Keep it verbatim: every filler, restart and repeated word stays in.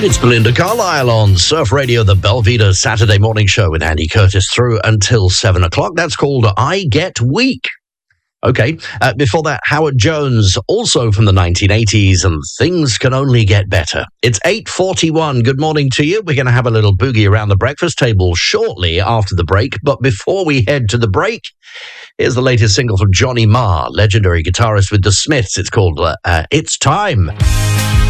It's Belinda Carlisle on Surf Radio, the Belvedere Saturday morning show with Andy Curtis through until seven o'clock. That's called I Get Weak. Okay, uh, before that, Howard Jones, also from the nineteen eighties, and Things Can Only Get Better. It's eight forty-one. Good morning to you. We're going to have a little boogie around the breakfast table shortly after the break. But before we head to the break, here's the latest single from Johnny Marr, legendary guitarist with the Smiths. It's called uh, uh, It's Time.